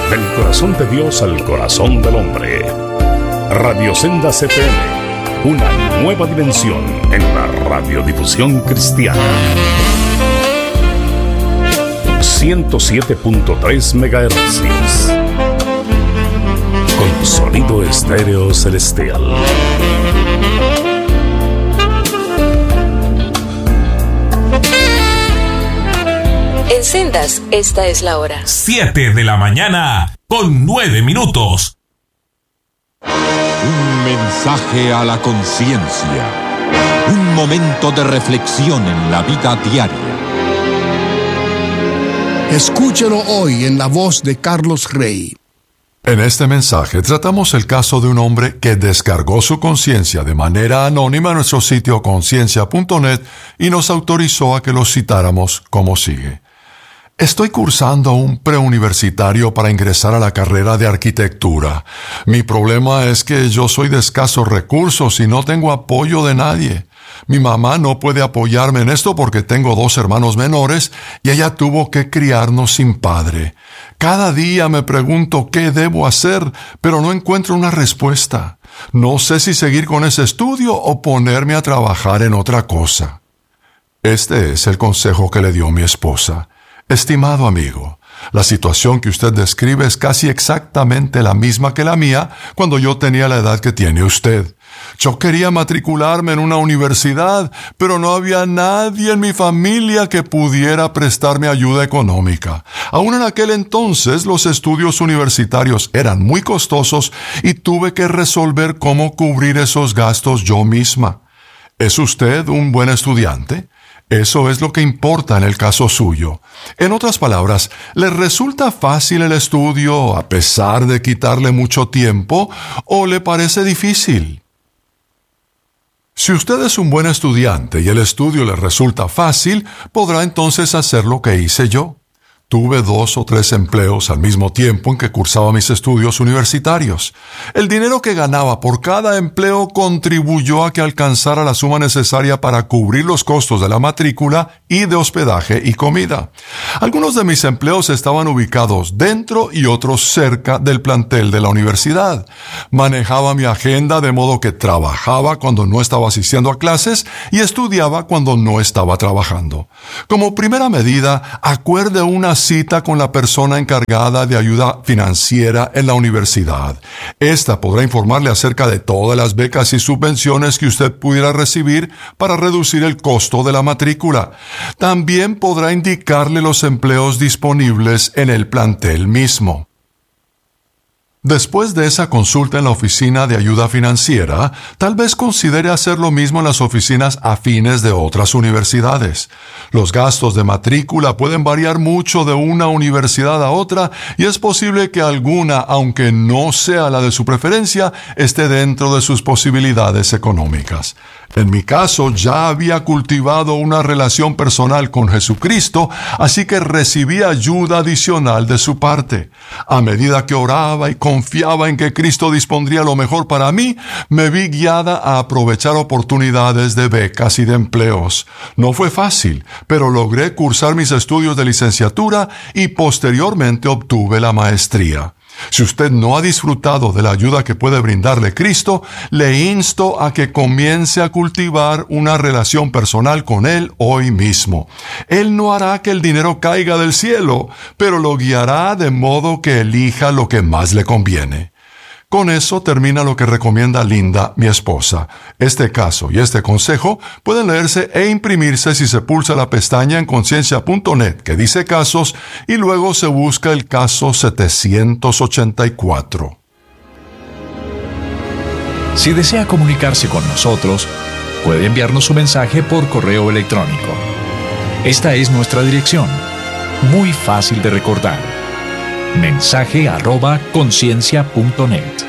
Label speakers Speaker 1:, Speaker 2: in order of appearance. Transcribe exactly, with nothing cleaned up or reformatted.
Speaker 1: Del corazón de Dios al corazón del hombre. Radio Sendas F M, una nueva dimensión en la radiodifusión cristiana. ciento siete punto tres megahercios. Con sonido estéreo celestial.
Speaker 2: En Sendas, esta es la hora.
Speaker 3: Siete de la mañana, con nueve minutos.
Speaker 4: Un mensaje a la conciencia. Un momento de reflexión en la vida diaria.
Speaker 5: Escúchelo hoy en la voz de Carlos Rey.
Speaker 6: En este mensaje tratamos el caso de un hombre que descargó su conciencia de manera anónima en nuestro sitio conciencia punto net y nos autorizó a que lo citáramos como sigue. Estoy cursando un preuniversitario para ingresar a la carrera de arquitectura. Mi problema es que yo soy de escasos recursos y no tengo apoyo de nadie. Mi mamá no puede apoyarme en esto porque tengo dos hermanos menores y ella tuvo que criarnos sin padre. Cada día me pregunto qué debo hacer, pero no encuentro una respuesta. No sé si seguir con ese estudio o ponerme a trabajar en otra cosa. Este es el consejo que le dio mi esposa. Estimado amigo, la situación que usted describe es casi exactamente la misma que la mía cuando yo tenía la edad que tiene usted. Yo quería matricularme en una universidad, pero no había nadie en mi familia que pudiera prestarme ayuda económica. Aún en aquel entonces los estudios universitarios eran muy costosos y tuve que resolver cómo cubrir esos gastos yo misma. ¿Es usted un buen estudiante? Eso es lo que importa en el caso suyo. En otras palabras, ¿le resulta fácil el estudio a pesar de quitarle mucho tiempo o le parece difícil? Si usted es un buen estudiante y el estudio le resulta fácil, podrá entonces hacer lo que hice yo. Tuve dos o tres empleos al mismo tiempo en que cursaba mis estudios universitarios. El dinero que ganaba por cada empleo contribuyó a que alcanzara la suma necesaria para cubrir los costos de la matrícula y de hospedaje y comida. Algunos de mis empleos estaban ubicados dentro y otros cerca del plantel de la universidad. Manejaba mi agenda de modo que trabajaba cuando no estaba asistiendo a clases y estudiaba cuando no estaba trabajando. Como primera medida, acuerde una cita con la persona encargada de ayuda financiera en la universidad. Esta podrá informarle acerca de todas las becas y subvenciones que usted pudiera recibir para reducir el costo de la matrícula. También podrá indicarle los empleos disponibles en el plantel mismo. Después de esa consulta en la oficina de ayuda financiera, tal vez considere hacer lo mismo en las oficinas afines de otras universidades. Los gastos de matrícula pueden variar mucho de una universidad a otra y es posible que alguna, aunque no sea la de su preferencia, esté dentro de sus posibilidades económicas. En mi caso, ya había cultivado una relación personal con Jesucristo, así que recibí ayuda adicional de su parte. A medida que oraba y confiaba en que Cristo dispondría lo mejor para mí, me vi guiada a aprovechar oportunidades de becas y de empleos. No fue fácil, pero logré cursar mis estudios de licenciatura y posteriormente obtuve la maestría. Si usted no ha disfrutado de la ayuda que puede brindarle Cristo, le insto a que comience a cultivar una relación personal con Él hoy mismo. Él no hará que el dinero caiga del cielo, pero lo guiará de modo que elija lo que más le conviene. Con eso termina lo que recomienda Linda, mi esposa. Este caso y este consejo pueden leerse e imprimirse si se pulsa la pestaña en conciencia punto net que dice casos y luego se busca el caso setecientos ochenta y cuatro.
Speaker 3: Si desea comunicarse con nosotros, puede enviarnos su mensaje por correo electrónico. Esta es nuestra dirección, muy fácil de recordar. Mensaje arroba conciencia punto net.